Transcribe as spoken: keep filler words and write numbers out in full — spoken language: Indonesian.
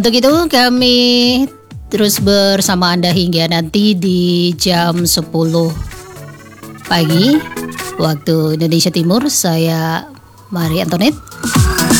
Untuk itu kami terus bersama Anda hingga nanti di jam sepuluh pagi waktu Indonesia Timur. Saya Marie Antoinette.